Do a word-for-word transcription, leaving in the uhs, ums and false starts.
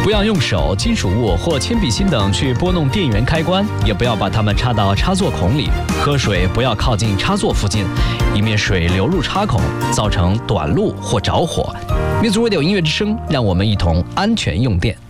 不要用手、金属物或铅笔芯等去拨弄电源开关，也不要把它们插到插座孔里。喝水不要靠近插座附近，以免水流入插孔，造成短路或着火。Music Radio 音乐之声，让我们一同安全用电。